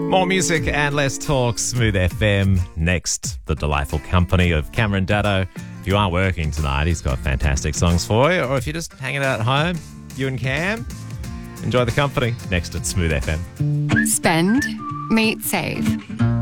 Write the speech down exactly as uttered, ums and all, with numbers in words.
More music and less talk. Smooth F M. Next, the delightful company of Cameron Daddo. If you are working tonight, he's got fantastic songs for you. Or if you're just hanging out at home, you and Cam, enjoy the company. Next at Smooth F M. Spend, meet, save.